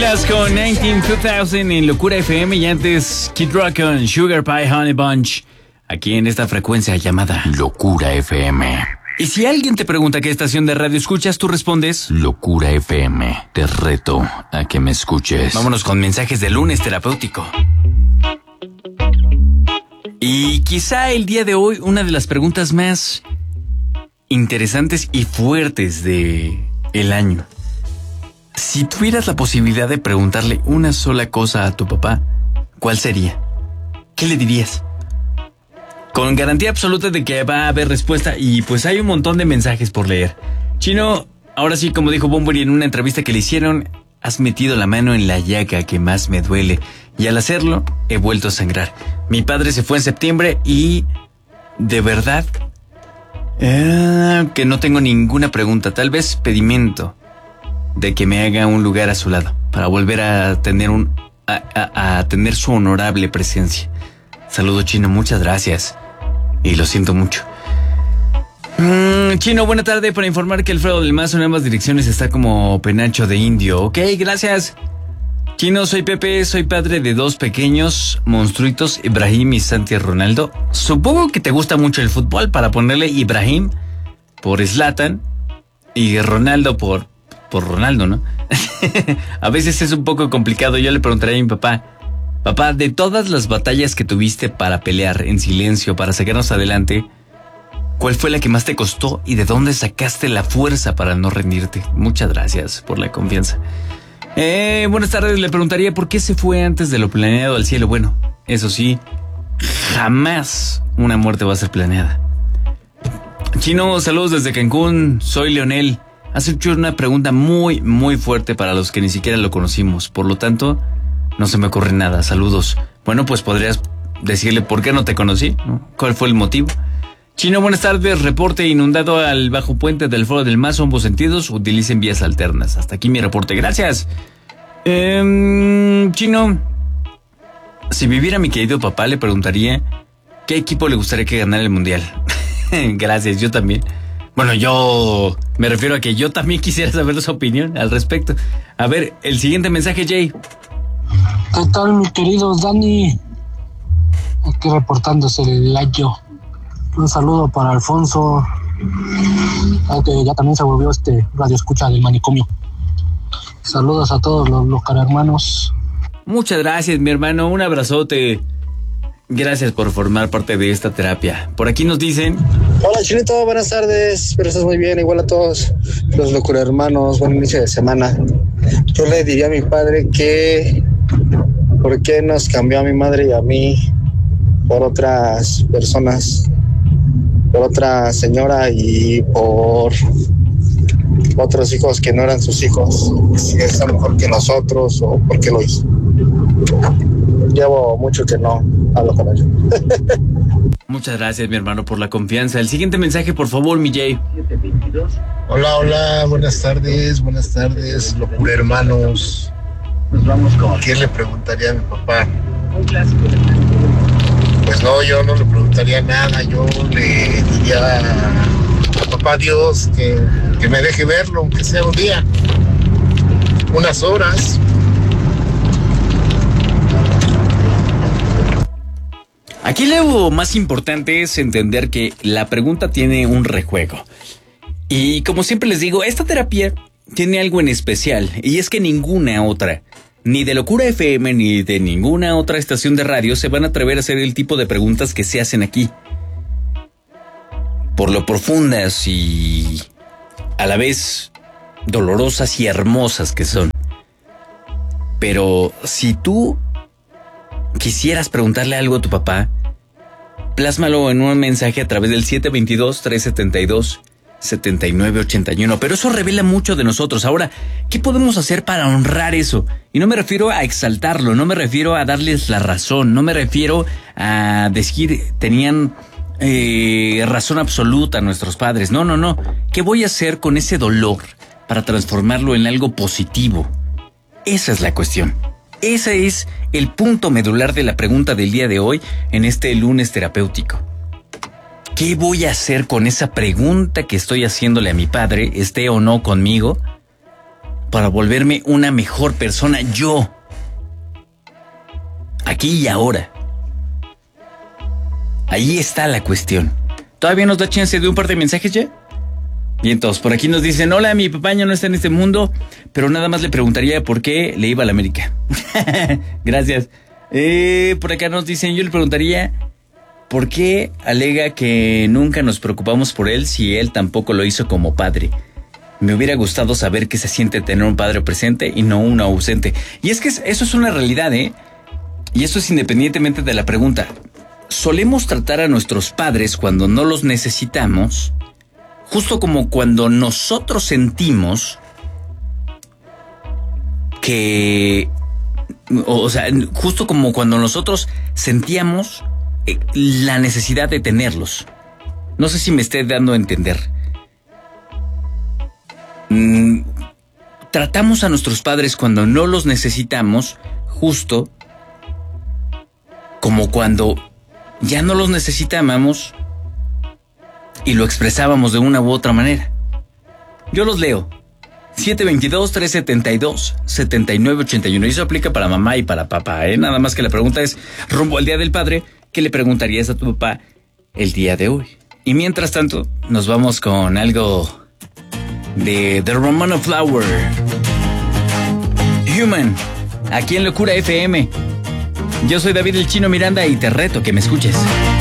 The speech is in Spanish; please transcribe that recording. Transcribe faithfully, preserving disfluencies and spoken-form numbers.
Gorillaz con diecinueve dos mil en Locura F M y antes Kid Rock con Sugar Pie Honey Bunch, aquí en esta frecuencia llamada Locura F M. Y si alguien te pregunta qué estación de radio escuchas, tú respondes Locura F M. Te reto a que me escuches. Vámonos con mensajes de lunes terapéutico. Y quizá el día de hoy una de las preguntas más interesantes y fuertes de el año. Si tuvieras la posibilidad de preguntarle una sola cosa a tu papá, ¿cuál sería? ¿Qué le dirías? Con garantía absoluta de que va a haber respuesta y pues hay un montón de mensajes por leer. Chino, ahora sí, como dijo Bunbury en una entrevista que le hicieron, has metido la mano en la llaga que más me duele y al hacerlo he vuelto a sangrar. Mi padre se fue en septiembre y de verdad eh, que no tengo ninguna pregunta, tal vez pedimento de que me haga un lugar a su lado para volver a tener un a, a, a tener su honorable presencia. Saludo, Chino, muchas gracias y lo siento mucho. mm, Chino, buena tarde. Para informar que Alfredo del Mazo en ambas direcciones está como penacho de indio. Ok, gracias. Chino, soy Pepe, soy padre de dos pequeños monstruitos, Ibrahim y Santi Ronaldo. Supongo que te gusta mucho el fútbol para ponerle Ibrahim por Zlatan y Ronaldo por por Ronaldo, ¿no? A veces es un poco complicado. Yo le preguntaría a mi papá, papá, de todas las batallas que tuviste para pelear en silencio, para sacarnos adelante, ¿cuál fue la que más te costó y de dónde sacaste la fuerza para no rendirte? Muchas gracias por la confianza. Eh, buenas tardes, le preguntaría por qué se fue antes de lo planeado al cielo. Bueno, eso sí, jamás una muerte va a ser planeada. Chino, saludos desde Cancún, soy Leonel. Has hecho una pregunta muy, muy fuerte para los que ni siquiera lo conocimos. Por lo tanto, no se me ocurre nada. Saludos. Bueno, pues podrías decirle por qué no te conocí, ¿no? ¿Cuál fue el motivo? Chino, buenas tardes. Reporte inundado al bajo puente del Foro del Mazo. Ambos sentidos. Utilicen vías alternas. Hasta aquí mi reporte. Gracias. Eh, Chino, si viviera mi querido papá, le preguntaría ¿qué equipo le gustaría que ganara el mundial? Gracias, yo también. Bueno, yo me refiero a que yo también quisiera saber su opinión al respecto. A ver, el siguiente mensaje, Jay. ¿Qué tal, mi querido Dani? Aquí reportándose el Layo. Un saludo para Alfonso, que ya también se volvió este radio escucha del manicomio. Saludos a todos los, los hermanos. Muchas gracias, mi hermano. Un abrazote. Gracias por formar parte de esta terapia. Por aquí nos dicen... Hola, Chinito, buenas tardes. Espero estés muy bien, igual a todos los locura hermanos. Buen inicio de semana. Yo le diría a mi padre que... ¿por qué nos cambió a mi madre y a mí por otras personas? Por otra señora y por otros hijos que no eran sus hijos. Si es a lo mejor que nosotros o por qué lo hizo. Llevo mucho que no hablo con ellos. Muchas gracias, mi hermano, por la confianza. El siguiente mensaje, por favor, mi Jay. Hola, hola, buenas tardes, buenas tardes, locura hermanos. Nos vamos con... ¿Qué le preguntaría a mi papá? Un clásico. Pues no, yo no le preguntaría nada. Yo le diría a papá Dios que, que me deje verlo, aunque sea un día, unas horas. Aquí lo más importante es entender que la pregunta tiene un rejuego. Y como siempre les digo, esta terapia tiene algo en especial, y es que ninguna otra, ni de Locura F M ni de ninguna otra estación de radio se van a atrever a hacer el tipo de preguntas que se hacen aquí. Por lo profundas y a la vez dolorosas y hermosas que son. Pero si tú quisieras preguntarle algo a tu papá, plásmalo en un mensaje a través del siete dos dos, tres siete dos, siete nueve ocho uno. Pero eso revela mucho de nosotros. Ahora, ¿qué podemos hacer para honrar eso? Y no me refiero a exaltarlo, no me refiero a darles la razón, no me refiero a decir tenían eh, razón absoluta nuestros padres. No, no, no. ¿Qué voy a hacer con ese dolor para transformarlo en algo positivo? Esa es la cuestión. Ese es el punto medular de la pregunta del día de hoy en este lunes terapéutico. ¿Qué voy a hacer con esa pregunta que estoy haciéndole a mi padre, esté o no conmigo, para volverme una mejor persona yo? Aquí y ahora. Ahí está la cuestión. ¿Todavía nos da chance de un par de mensajes ya? Y entonces, por aquí nos dicen, hola, mi papá ya no está en este mundo, pero nada más le preguntaría por qué le iba a la América. Gracias. Eh, por acá nos dicen, yo le preguntaría por qué alega que nunca nos preocupamos por él si él tampoco lo hizo como padre. Me hubiera gustado saber qué se siente tener un padre presente y no uno ausente. Y es que eso es una realidad, ¿eh? Y eso es independientemente de la pregunta. Solemos tratar a nuestros padres cuando no los necesitamos, justo como cuando nosotros sentimos que... O sea, justo como cuando nosotros sentíamos la necesidad de tenerlos. No sé si me esté dando a entender. Mm, tratamos a nuestros padres cuando no los necesitamos, justo como cuando ya no los necesitábamos y lo expresábamos de una u otra manera. Yo los leo. siete dos dos, tres siete dos, siete nueve ocho uno. Y eso aplica para mamá y para papá, ¿eh? Nada más que la pregunta es, rumbo al Día del Padre, ¿qué le preguntarías a tu papá el día de hoy? Y mientras tanto, nos vamos con algo de The Ramona Flower. Human, aquí en Locura F M. Yo soy David el Chino Miranda y te reto que me escuches.